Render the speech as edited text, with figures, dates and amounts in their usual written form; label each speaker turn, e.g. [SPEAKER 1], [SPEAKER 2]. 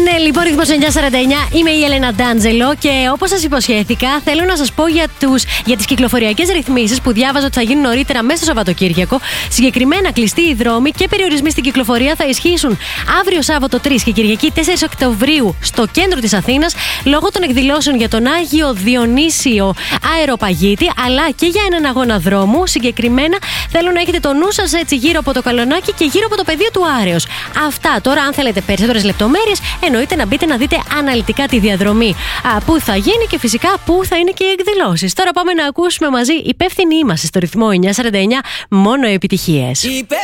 [SPEAKER 1] Ναι, λοιπόν, ρυθμός 949. Είμαι η Έλενα Ντάντζελο και όπως σας υποσχέθηκα, θέλω να σας πω για τις κυκλοφοριακές ρυθμίσεις που διάβαζα ότι θα γίνουν νωρίτερα μέσα στο Σαββατοκύριακο. Συγκεκριμένα, κλειστοί οι δρόμοι και περιορισμοί στην κυκλοφορία θα ισχύσουν αύριο Σάββατο 3 και Κυριακή 4 Οκτωβρίου στο κέντρο της Αθήνας, λόγω των εκδηλώσεων για τον Άγιο Διονύσιο Αεροπαγίτη, αλλά και για έναν αγώνα δρόμου. Συγκεκριμένα, θέλω να έχετε το νου σας έτσι γύρω από το Καλονάκι και γύρω από το πεδίο του Άρεως. Αυτά. Τώρα, αν θέλετε περισσότερες λεπτομέρειες, εννοείται να μπείτε να δείτε αναλυτικά τη διαδρομή που θα γίνει και φυσικά που θα είναι και οι εκδηλώσεις. Τώρα πάμε να ακούσουμε μαζί. Υπεύθυνοι είμαστε στο ρυθμό 949, μόνο επιτυχίες.